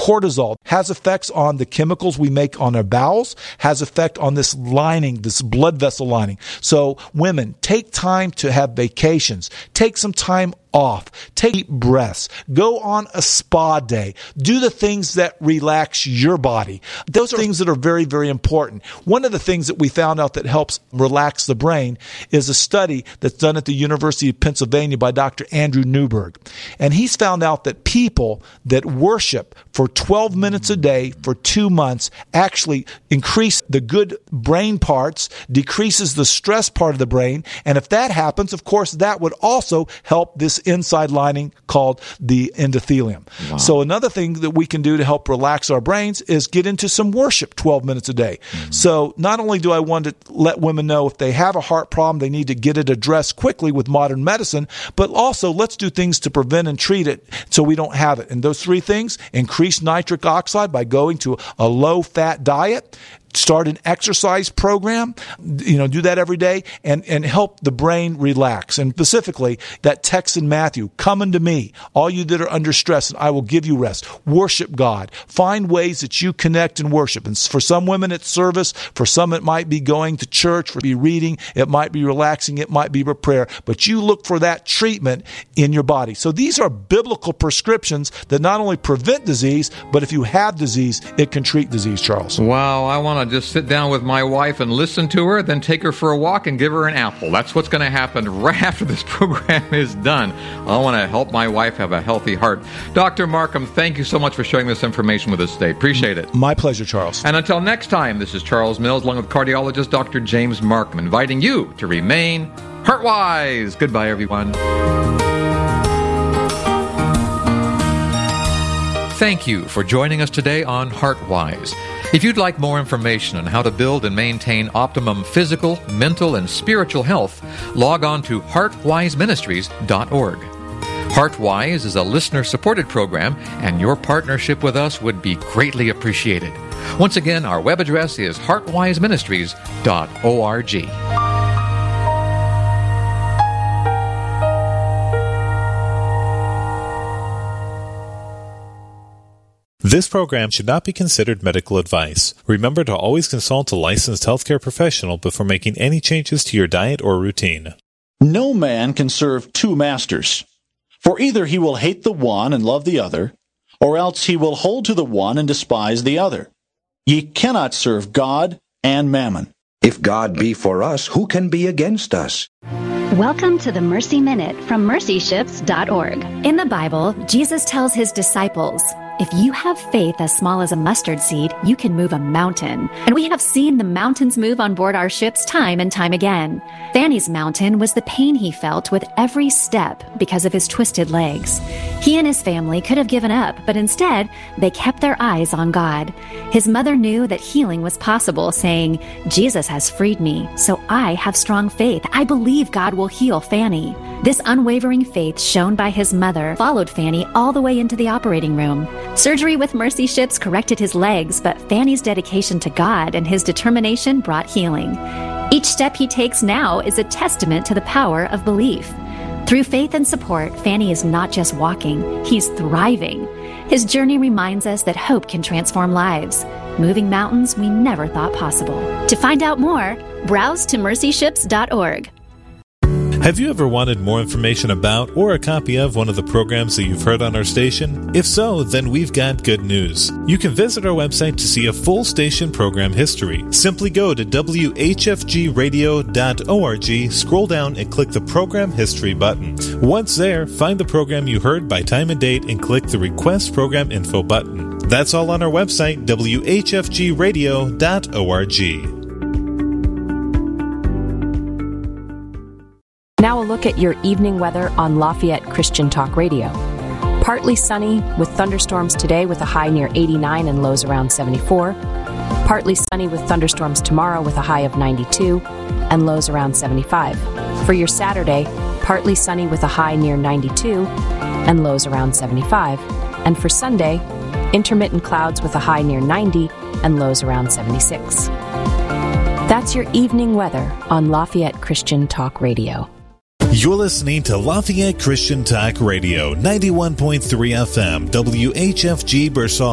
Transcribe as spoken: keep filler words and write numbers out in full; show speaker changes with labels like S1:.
S1: cortisol, has effects on the chemicals we make on our bowels, has effect on this lining, this blood vessel lining. So women, take time to have vacations. Take some time off. Take deep breaths. Go on a spa day. Do the things that relax your body. Those are things that are very, very important. One of the things that we found out that helps relax the brain is a study that's done at the University of Pennsylvania by Doctor Andrew Newberg. And he's found out that people that worship for twelve minutes a day for two months actually increase the good brain parts, decreases the stress part of the brain. And if that happens, of course, that would also help this inside lining called the endothelium. Wow. So another thing that we can do to help relax our brains is get into some worship twelve minutes a day. Mm-hmm. So not only do I want to let women know if they have a heart problem, they need to get it addressed quickly with modern medicine, but also let's do things to prevent and treat it so we don't have it. And those three things: increase nitric oxide by going to a low-fat diet, start an exercise program, you know, do that every day, and, and help the brain relax. And specifically, that text in Matthew, come unto me, all you that are under stress, and I will give you rest. Worship God. Find ways that you connect and worship. And for some women, it's service. For some, it might be going to church, for be reading. It might be relaxing. It might be prayer. But you look for that treatment in your body. So these are biblical prescriptions that not only prevent disease, but if you have disease, it can treat disease, Charles.
S2: Wow, I want to just sit down with my wife and listen to her, then take her for a walk and give her an apple. That's what's going to happen right after this program is done. I want to help my wife have a healthy heart. Doctor Markham, thank you so much for sharing this information with us today. Appreciate it.
S1: My pleasure, Charles.
S2: And until next time, this is Charles Mills, along with cardiologist Doctor James Markham, inviting you to remain heart-wise. Goodbye, everyone. Thank you for joining us today on HeartWise. If you'd like more information on how to build and maintain optimum physical, mental, and spiritual health, log on to heart wise ministries dot org. HeartWise is a listener-supported program, and your partnership with us would be greatly appreciated. Once again, our web address is heart wise ministries dot org.
S3: This program should not be considered medical advice. Remember to always consult a licensed healthcare professional before making any changes to your diet or routine.
S4: No man can serve two masters, for either he will hate the one and love the other, or else he will hold to the one and despise the other. Ye cannot serve God and mammon.
S5: If God be for us, who can be against us?
S6: Welcome to the Mercy Minute from mercy ships dot org.
S7: In the Bible, Jesus tells his disciples, if you have faith as small as a mustard seed, you can move a mountain. And we have seen the mountains move on board our ships time and time again. Fanny's mountain was the pain he felt with every step because of his twisted legs. He and his family could have given up, but instead, they kept their eyes on God. His mother knew that healing was possible, saying, Jesus has freed me, so I have strong faith. I believe God will heal Fanny. This unwavering faith shown by his mother followed Fanny all the way into the operating room. Surgery with Mercy Ships corrected his legs, but Fanny's dedication to God and his determination brought healing. Each step he takes now is a testament to the power of belief. Through faith and support, Fanny is not just walking, he's thriving. His journey reminds us that hope can transform lives, moving mountains we never thought possible. To find out more, browse to mercy ships dot org.
S3: Have you ever wanted more information about or a copy of one of the programs that you've heard on our station? If so, then we've got good news. You can visit our website to see a full station program history. Simply go to w h f g radio dot org, scroll down and click the Program History button. Once there, find the program you heard by time and date and click the Request Program Info button. That's all on our website, w h f g radio dot org.
S8: Now a look at your evening weather on Lafayette Christian Talk Radio. Partly sunny with thunderstorms today with a high near eighty-nine and lows around seventy-four. Partly sunny with thunderstorms tomorrow with a high of ninety-two and lows around seventy-five. For your Saturday, partly sunny with a high near ninety-two and lows around seventy-five. And for Sunday, intermittent clouds with a high near ninety and lows around seventy-six. That's your evening weather on Lafayette Christian Talk Radio.
S3: You're listening to Lafayette Christian Talk Radio, ninety-one point three F M, W H F G Bersall.